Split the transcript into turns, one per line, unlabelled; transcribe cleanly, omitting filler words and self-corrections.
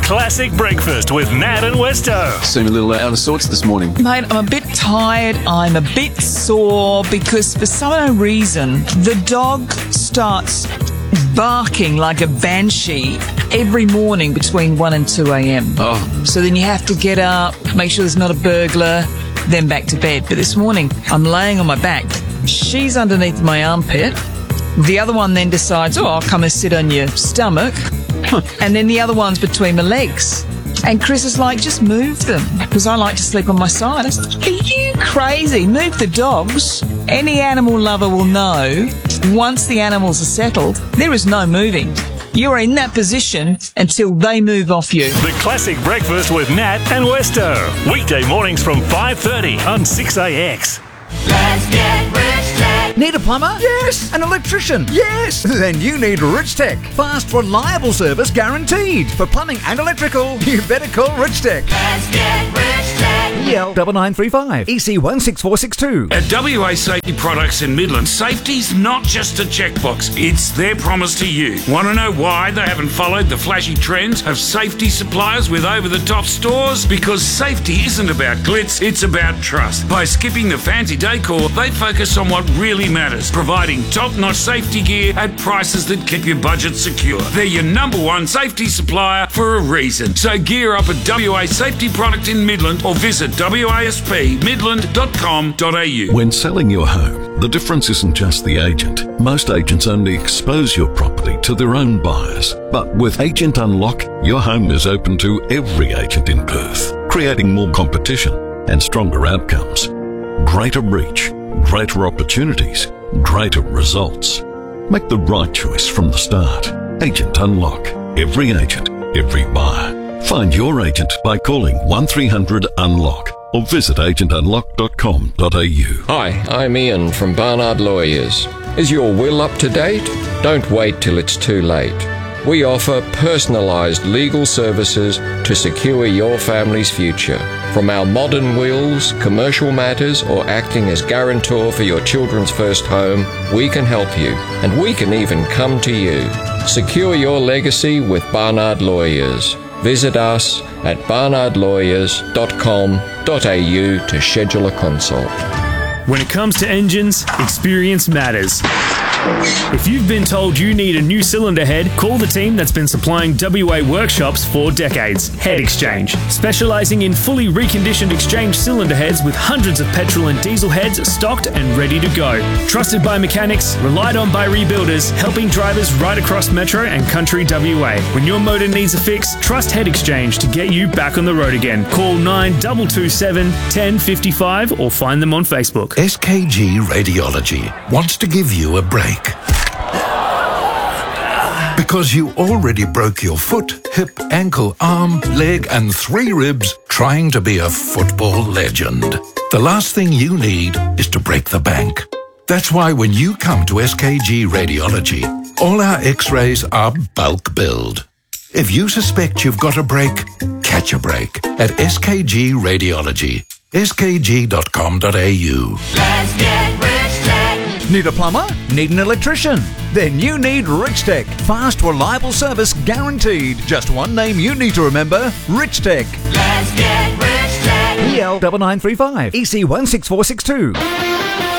Classic Breakfast with Nat and Westo.
Seem a little out of sorts this morning.
Mate, I'm a bit tired. I'm a bit sore because for some unknown reason, the dog starts barking like a banshee every morning between 1 and 2 a.m.
Oh.
So then you have to get up, make sure there's not a burglar, then back to bed. But this morning, I'm laying on my back. She's underneath my armpit. The other one then decides, I'll come and sit on your stomach. And then the other one's between my legs. And Chris is like, just move them, because I like to sleep on my side. I said, are you crazy? Move the dogs. Any animal lover will know, once the animals are settled, there is no moving. You are in that position until they move off you.
The Classic Breakfast with Nat and Westo. Weekday mornings from 5:30 on 6AX.
Let's get rich tech.
Need a plumber? Yes. An electrician? Yes. Then you need Rich Tech. Fast, reliable service guaranteed. For plumbing and electrical, you better call Rich Tech.
Let's get rich tech.
EL 9935 EC 16462.
At WA Safety Products in Midland, safety's not just a checkbox, it's their promise to you. Want to know why they haven't followed the flashy trends of safety suppliers with over-the-top stores? Because safety isn't about glitz, it's about trust. By skipping the fancy decor, they focus on what really matters, providing top-notch safety gear at prices that keep your budget secure. They're your number one safety supplier for a reason. So gear up at WA Safety Product in Midland or visit waspmidland.com.au.
When selling your home, the difference isn't just the agent. Most agents only expose your property to their own buyers. But with Agent Unlock, your home is open to every agent in Perth, creating more competition and stronger outcomes. Greater reach, greater opportunities, greater results. Make the right choice from the start. Agent Unlock. Every agent, every buyer. Find your agent by calling 1300 UNLOCK or visit agentunlock.com.au.
Hi, I'm Ian from Barnard Lawyers. Is your will up to date? Don't wait till it's too late. We offer personalised legal services to secure your family's future. From our modern wills, commercial matters, or acting as guarantor for your children's first home, we can help you, and we can even come to you. Secure your legacy with Barnard Lawyers. Visit us at barnardlawyers.com.au to schedule a consult.
When it comes to engines, experience matters. If you've been told you need a new cylinder head, call the team that's been supplying WA workshops for decades, Head Exchange. Specialising in fully reconditioned exchange cylinder heads with hundreds of petrol and diesel heads stocked and ready to go. Trusted by mechanics, relied on by rebuilders, helping drivers right across Metro and Country WA. When your motor needs a fix, trust Head Exchange to get you back on the road again. Call 9227 1055 or find them on Facebook.
SKG Radiology wants to give you a break. Because you already broke your foot, hip, ankle, arm, leg, and 3 ribs trying to be a football legend. The last thing you need is to break the bank. That's why when you come to SKG Radiology, all our x-rays are bulk billed. If you suspect you've got a break, catch a break at SKG Radiology. skg.com.au.
Let's get rich tech.
Need a plumber? Need an electrician? Then you need Rich Tech. Fast, reliable service guaranteed. Just one name you need to remember, Rich Tech.
Let's get rich tech.
EL 9935 EC 16462.